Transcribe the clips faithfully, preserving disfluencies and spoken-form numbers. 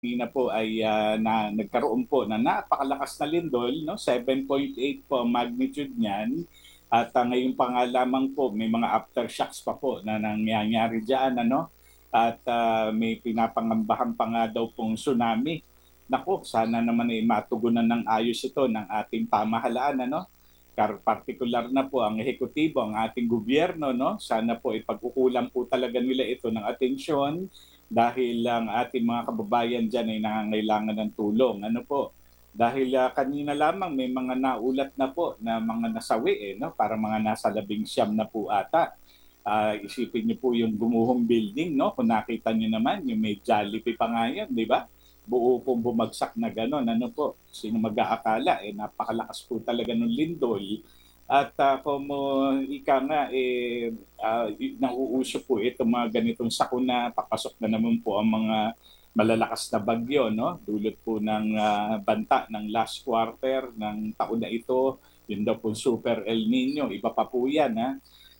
Kanina po ay, ah, na nagkaroon po ng napakalakas na lindol 'no, seven point eight po ang magnitude niyan at, ah, ngayon pa nga lamang po may mga aftershocks pa po na nangyayari diyan ano, at, ah, may pinapangambahan pa nga daw pong tsunami. Naku, sana naman, ay matugunan ng ayos ito ng ating pamahalaan ano, kar partikular na po ang ehekutibo, ang ating gobyerno 'no, sana po ipag-ukulan po talaga nila ito ng atensyon dahil ang ating mga kababayan diyan ay nangangailangan ng tulong. Ano po, dahil, ah, kanina lamang may mga naulat na po na mga nasawi, eh, 'no, parang mga nasa labing siyam na po ata. Ah, isipin niyo po yung gumuhong building 'no, kung nakita niyo naman yung may Jollibee pa nga yun, 'di ba? Buo pong bumagsak na gano'n, ano po, sino mag-aakala, eh, napakalakas po talaga nung lindol at, ah, como ika nga, eh, ah, y nauuso po itong mga ganitong sakuna, papasok na naman po ang mga malalakas na bagyo 'no, dulot po ng, ah, banta ng last quarter ng taon na ito, yun daw pong Super El Nino, iba pa po yan, ha.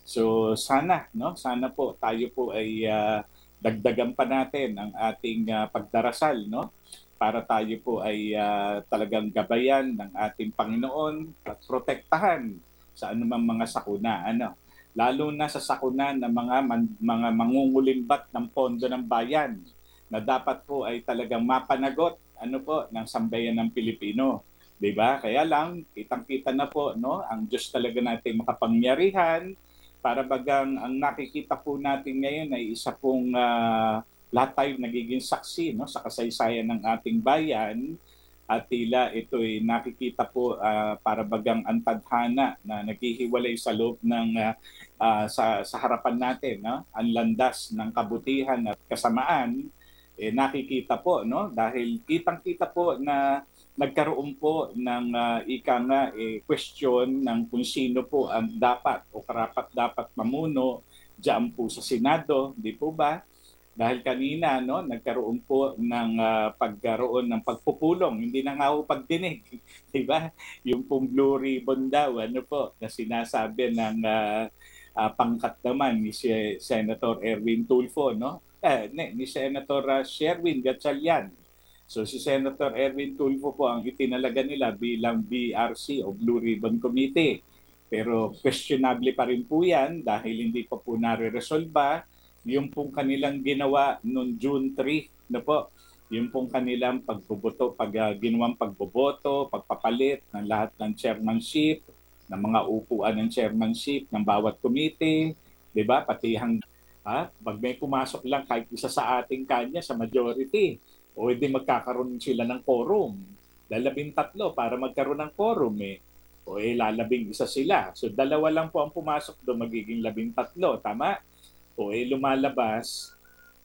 So sana 'no, sana po tayo po ay, ah, dagdagan pa natin ang ating, ah, pagdarasal 'no, para tayo po ay, ah, talagang gabayan ng ating Panginoon at protektahan sa anumang mga sakuna ano. Lalo na sa sakuna ng mga man mga mangungulimbat ng pondo ng bayan na dapat po ay talagang mapanagot ano po ng sambayan ng Pilipino, 'di ba? Kaya lang kitang-kita na po 'no, ang Diyos talaga nating makapangyarihan para bagang ang nakikita po natin ngayon ay isa pong, ah, lahat tayo nagiging saksi 'no, sa kasaysayan ng ating bayan at tila ito'y nakikita po, ah, para bagang ang tadhana na naghihiwalay sa loob ng, ah, ah, sa sa harapan natin 'no, ang landas ng kabutihan at kasamaan, eh, nakikita po 'no, dahil kitang-kita po na nagkaroon po ng, ah, ika nga, eh, question ng kung sino po ang dapat o karapat-dapat mamuno diyan po sa Senado, 'di po ba? Dahil kanina 'no, nagkaroon po ng, ah, pagkaroon ng pagpupulong, hindi na nga ho pagdinig, 'di ba? Yung pong blue ribbon daw ano po, na sinasabi ng, ah, ah, pangkat naman ni si Senator Erwin Tulfo 'no, eh, ni ni Senator, ah, Sherwin Gatchalian. So si Senator Erwin Tulfo po ang itinalaga nila bilang B R C o Blue Ribbon Committee. Pero questionable pa rin po 'yan dahil hindi pa po nareresolba yung pong kanilang ginawa noong June three na po, yung pong kanilang pagboboto, pag ah, ginawang pagboboto, pagpapalit ng lahat ng chairmanship, ng mga upuan ng chairmanship ng bawat committee, 'di ba? Pati hang ah, 'pag may pumasok lang kahit isa sa ating kanya sa majority, o edi magkakaroon sila ng quorum. Lalabing tatlo para magkaroon ng quorum eh. O eh, lalabing isa sila. So dalawa lang po ang pumasok doon, magiging labing tatlo, tama? O eh, lumalabas,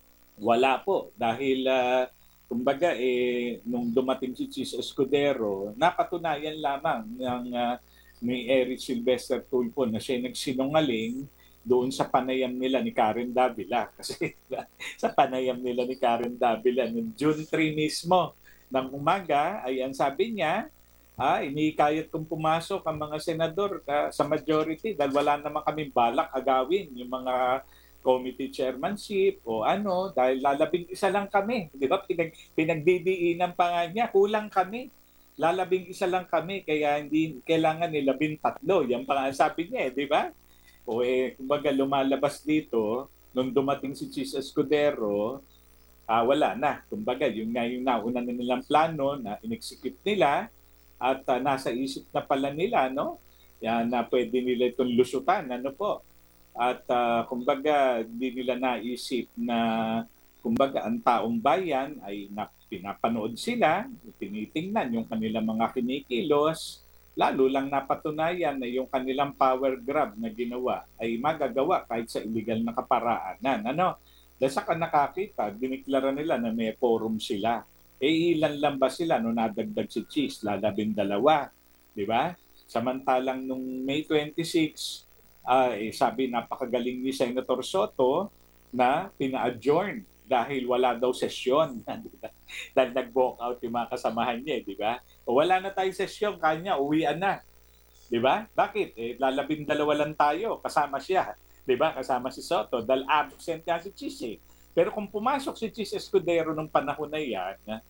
wala po. Dahil, ah, kumbaga, eh, nung dumating si Chis Escudero, napatunayan lamang ng, ah, ni Eric Silvestre Tulfo na siya nagsinungaling doon sa panayam nila ni Karen Davila. Kasi sa panayam nila ni Karen Davila noong June three mismo ng umaga, ay ang sabi niya, ah, inikayat kong pumasok ang mga senador ah, sa majority dahil wala naman kaming balak agawin yung mga committee chairmanship o ano, dahil lalabing isa lang kami, 'di ba? Pinag pinagdidiinan pa nga niya, kulang kami. Lalabing isa lang kami kaya hindi kailangan ni labing tatlo, yan pa nga ang sabi niya, eh, 'di ba? O eh, kumbaga lumalabas dito nung dumating si Chis Escudero, ah, wala na. Kumbaga, yun nga yung nauna na nilang plano na in-execute nila at ah, nasa isip na pala nila, no? Yan na pwede nila itong lusutan, ano po. At ah, kumbaga, hindi nila naisip na kumbaga ang taong bayan ay na, pinapanood sila, tinitingnan yung kanilang mga kinikilos, lalo lang napatunayan na yung kanilang power grab na ginawa ay magagawa kahit sa illegal na kaparaanan. Ano? Dahil sa nakakita, diniklara nila na may forum sila. Eh ilan lang ba sila no nadagdag si Cheese? Lalabing dalawa. Di ba? Samantalang nung May twenty-six, ah, eh, sabi napakagaling ni Senator Soto na pina-adjourn dahil wala daw sesyon. Dahil nag-walk out yung mga kasamahan niya, di ba? O wala na tayong sesyon, kanya, uwian na. Di ba? Bakit? Eh, lalabing dalawa lang tayo, kasama siya. Di ba? Kasama si Soto, dahil absent nga si Chis eh. Pero kung pumasok si Chis Escudero nung panahon na yan,